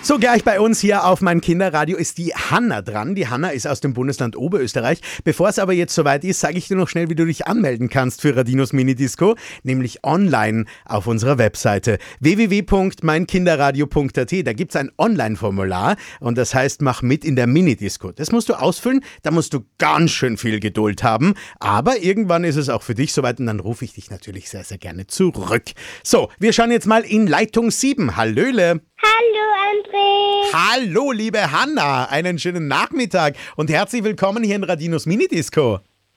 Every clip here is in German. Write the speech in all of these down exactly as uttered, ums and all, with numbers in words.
So, gleich bei uns hier auf mein Kinderradio ist die Hanna dran. Die Hanna ist aus dem Bundesland Oberösterreich. Bevor es aber jetzt soweit ist, sage ich dir noch schnell, wie du dich anmelden kannst für Radinos Minidisco, nämlich online auf unserer Webseite w w w punkt mein kinderradio punkt a t. Da gibt es ein Online-Formular und das heißt, mach mit in der Minidisco. Das musst du ausfüllen, da musst du ganz schön viel Geduld haben, aber irgendwann ist es auch für dich soweit und dann rufe ich dich natürlich sehr, sehr gerne zurück. So, wir schauen jetzt mal in Leitung sieben. Hallöle. Hallo André. Hallo, liebe Hanna. Einen schönen Nachmittag und herzlich willkommen hier in Radinos Minidisco.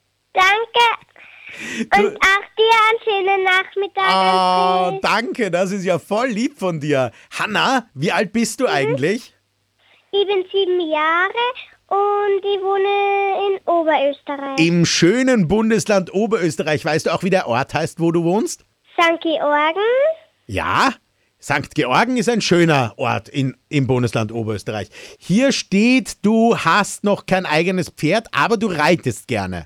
Danke. Und Du- auch dir einen schönen Nachmittag, Oh, André. danke, das ist ja voll lieb von dir. Hanna, wie alt bist du eigentlich? Ich bin sieben Jahre und ich wohne in Oberösterreich. Im schönen Bundesland Oberösterreich. Weißt du auch, wie der Ort heißt, wo du wohnst? Sankt Georgen. Ja, Sankt Georgen ist ein schöner Ort in, im Bundesland Oberösterreich. Hier steht, du hast noch kein eigenes Pferd, aber du reitest gerne.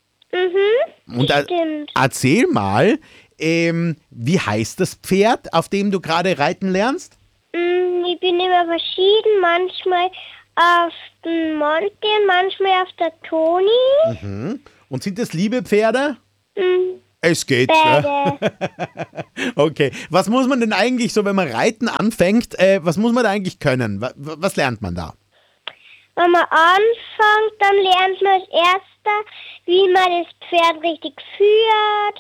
Mhm, Und er- stimmt. erzähl mal, ähm, wie heißt das Pferd, auf dem du gerade reiten lernst? Mm, Ich bin immer verschieden, manchmal auf dem Monty und manchmal auf der Toni. Und sind das liebe Pferde? Mm, Es geht, gell? Beide. Okay. Was muss man denn eigentlich so, wenn man Reiten anfängt, äh, was muss man da eigentlich können? Was, was lernt man da? Wenn man anfängt, dann lernt man als Erster, wie man das Pferd richtig führt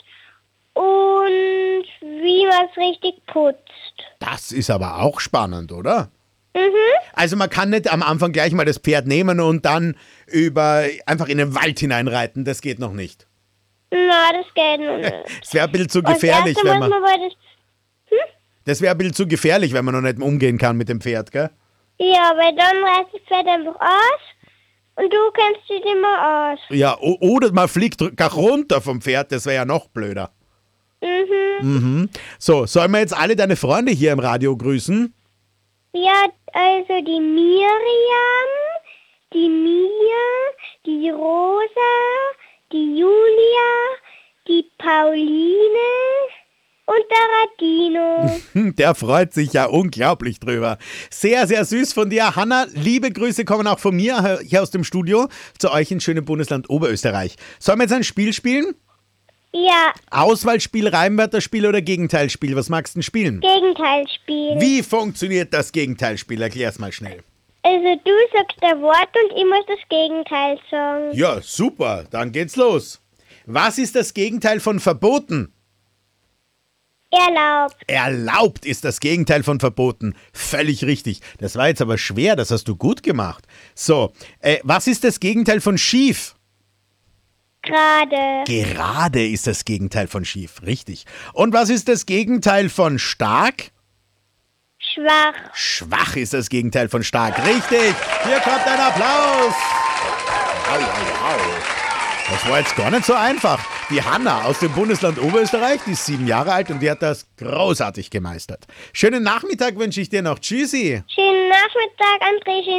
und wie man es richtig putzt. Das ist aber auch spannend, oder? Mhm. Also man kann nicht am Anfang gleich mal das Pferd nehmen und dann über einfach in den Wald hineinreiten. Das geht noch nicht. Na, das geht noch nicht. Das wäre ein bisschen zu Als gefährlich, Erster wenn muss man, man bei das, das wäre ein bisschen zu gefährlich, wenn man noch nicht umgehen kann mit dem Pferd, gell? ja, weil dann reißt das Pferd einfach aus und du kennst dich immer aus. Ja, o- oder man fliegt r- gar runter vom Pferd, das wäre ja noch blöder. Mhm. So, sollen wir jetzt alle deine Freunde hier im Radio grüßen? Ja, also die Miriam, die Mia, die Rosa, die Julia, die Pauline und der Radino. Hm, Der freut sich ja unglaublich drüber. Sehr, sehr süß von dir, Hanna. Liebe Grüße kommen auch von mir hier aus dem Studio zu euch in schönem Bundesland Oberösterreich. Sollen wir jetzt ein Spiel spielen? Ja, Auswahlspiel, Reimwörterspiel oder Gegenteilspiel? Was magst du denn spielen? Gegenteilspiel. Wie funktioniert das Gegenteilspiel? Erklär's mal schnell. Also du sagst ein Wort und ich muss das Gegenteil sagen. Ja, super. Dann geht's los. Was ist das Gegenteil von verboten? Erlaubt. Erlaubt ist das Gegenteil von verboten. Völlig richtig. Das war jetzt aber schwer, das hast du gut gemacht. So, äh, was ist das Gegenteil von schief? Gerade. Gerade ist das Gegenteil von schief. Richtig. Und was ist das Gegenteil von stark? Schwach. Schwach ist das Gegenteil von stark. Richtig. Hier kommt ein Applaus. Au, au, au. Das war jetzt gar nicht so einfach. Die Hanna aus dem Bundesland Oberösterreich, die ist sieben Jahre alt und die hat das großartig gemeistert. Schönen Nachmittag wünsche ich dir noch. Tschüssi. Schönen Nachmittag, André.